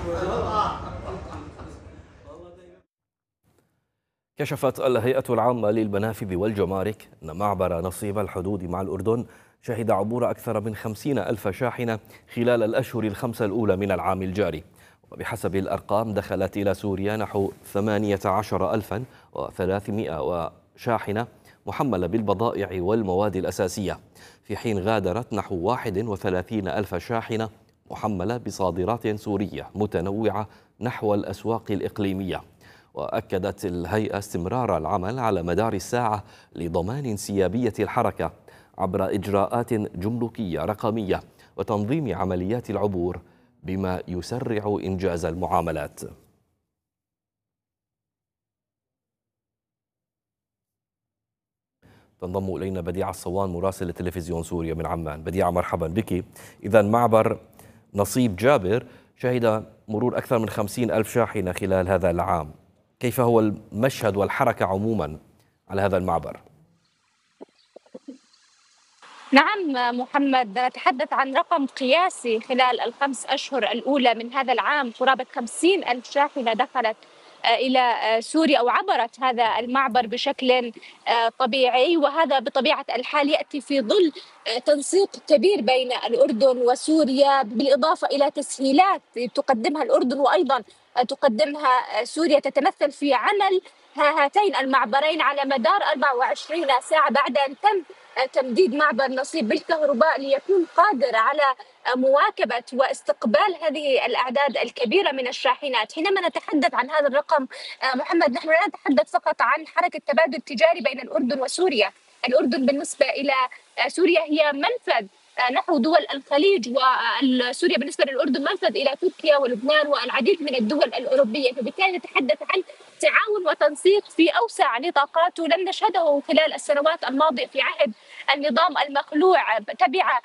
كشفت الهيئة العامة للمنافذ والجمارك أن معبر نصيب الحدود مع الأردن شهد عبور أكثر من 50,000 شاحنة خلال الأشهر الخمسة الأولى من العام الجاري. وبحسب الأرقام دخلت إلى سوريا نحو 18,300 شاحنة محملة بالبضائع والمواد الأساسية، في حين غادرت نحو 31,000 شاحنة محملة بصادرات سورية متنوعة نحو الأسواق الإقليمية. وأكدت الهيئة استمرار العمل على مدار الساعة لضمان انسيابية الحركة عبر إجراءات جمركية رقمية وتنظيم عمليات العبور بما يسرع إنجاز المعاملات. تنضم إلينا بديعة الصوان مراسلة تلفزيون سوريا من عمان. بديعة مرحبا بك. إذا معبر نصيب جابر شهد مرور أكثر من 50,000 شاحنة خلال هذا العام، كيف هو المشهد والحركة عموما على هذا المعبر؟ نعم محمد، نتحدث عن رقم قياسي خلال الخمس أشهر الأولى من هذا العام. قرابة 50,000 شاحنة دخلت إلى سوريا أو عبرت هذا المعبر بشكل طبيعي، وهذا بطبيعة الحال يأتي في ظل تنسيق كبير بين الأردن وسوريا، بالإضافة إلى تسهيلات تقدمها الأردن وأيضا تقدمها سوريا، تتمثل في عمل هاتين المعبرين على مدار 24 ساعة بعد أن تم تمديد معبر نصيب بالكهرباء ليكون قادر على مواكبة واستقبال هذه الأعداد الكبيرة من الشاحنات. حينما نتحدث عن هذا الرقم محمد، نحن لا نتحدث فقط عن حركة تبادل تجاري بين الأردن وسوريا. الأردن بالنسبة إلى سوريا هي منفذ نحو دول الخليج، وسوريا بالنسبة للأردن منفذ إلى تركيا ولبنان والعديد من الدول الأوروبية، فبالتالي نتحدث عن تعاون وتنسيق في أوسع نطاقات لم نشهده خلال السنوات الماضية في عهد النظام المخلوع. تبع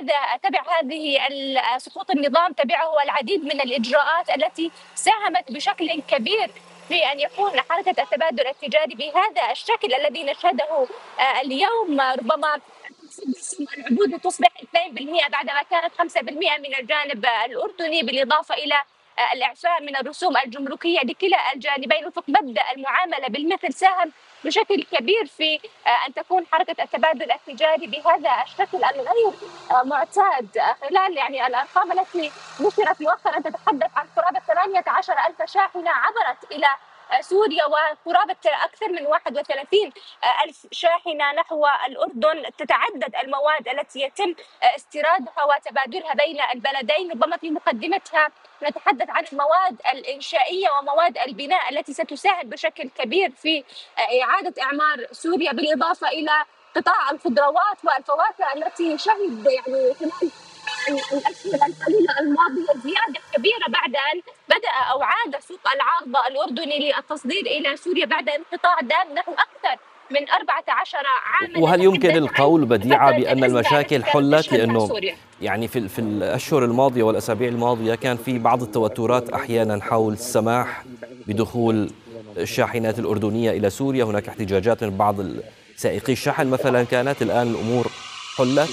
هذه سقوط النظام تبعه العديد من الإجراءات التي ساهمت بشكل كبير في أن يكون حركة التبادل التجاري بهذا الشكل الذي نشهده اليوم. ربما العبور تصبح 2% بعدما كانت 5% من الجانب الأردني، بالإضافة إلى الإعفاء من الرسوم الجمركية لكلا الجانبين. وفق مبدأ المعاملة بالمثل ساهم بشكل كبير في أن تكون حركة التبادل التجاري بهذا الشكل الغير معتاد. خلال الأرقام التي نشرت مؤخرا تتحدث عن قرابة 18,000 شاحنة عبرت إلى سوريا، وقرابة أكثر من 31,000 شاحنة نحو الأردن. تتعدد المواد التي يتم استيرادها وتبادلها بين البلدين، ربما في مقدمتها نتحدث عن المواد الإنشائية ومواد البناء التي ستساهم بشكل كبير في إعادة إعمار سوريا، بالإضافة إلى قطاع الخضروات والفواكه التي شهد خلال الأشهر القليلة الماضية زيادة كبيرة بعد أن بدأ أو عاد سوق العارضة الأردني للتصدير إلى سوريا بعد انقطاع دام نحو أكثر من 14 عاما. وهل يمكن القول بديعة بأن المشاكل حلت؟ لأنه يعني في الأشهر الماضية والأسابيع الماضية كان في بعض التوترات أحيانا حول السماح بدخول الشاحنات الأردنية إلى سوريا، هناك احتجاجات من بعض سائقي الشحن مثلا كانت، الآن الأمور حلت؟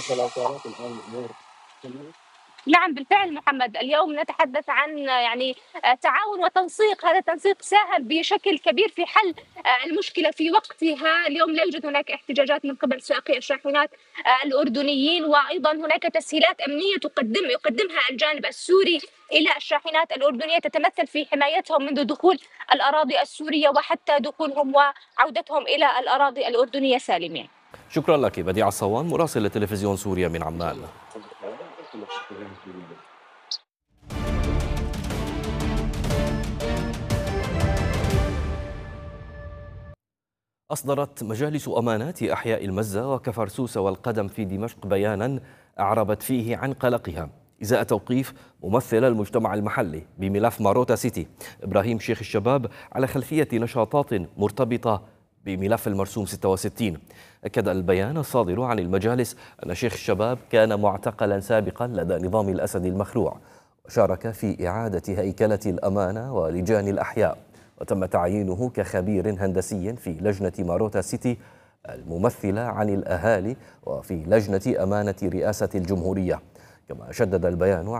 نعم بالفعل محمد، اليوم نتحدث عن تعاون وتنسيق. هذا التنسيق ساهم بشكل كبير في حل المشكلة في وقتها. اليوم لا يوجد هناك احتجاجات من قبل سائقي الشاحنات الأردنيين، وأيضا هناك تسهيلات أمنية يقدمها الجانب السوري إلى الشاحنات الأردنية، تتمثل في حمايتهم منذ دخول الأراضي السورية وحتى دخولهم وعودتهم إلى الأراضي الأردنية سالمين. شكرا لك بديعة الصوان مراسلة تلفزيون سوريا من عمان. أصدرت مجالس أمانات أحياء المزة وكفرسوس والقدم في دمشق بيانا أعربت فيه عن قلقها إزاء توقيف ممثل المجتمع المحلي بملف ماروتا سيتي إبراهيم شيخ الشباب على خلفية نشاطات مرتبطة بملف المرسوم 66. أكد البيان الصادر عن المجالس أن شيخ الشباب كان معتقلا سابقا لدى نظام الأسد المخلوع، وشارك في إعادة هيكلة الأمانة ولجان الأحياء، وتم تعيينه كخبير هندسي في لجنة ماروتا سيتي الممثلة عن الأهالي وفي لجنة أمانة رئاسة الجمهورية. كما شدد البيان